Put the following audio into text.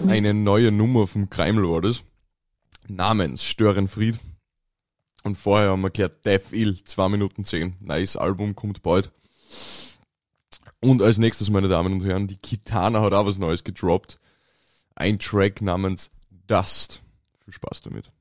eine neue Nummer vom Crime Lords namens Störenfried. Und vorher haben wir gehört Death Ill, 2 Minuten 10. Neues Album kommt bald. Und als nächstes, meine Damen und Herren, die Kitana hat auch was Neues gedroppt. Ein Track namens Dust. Viel Spaß damit.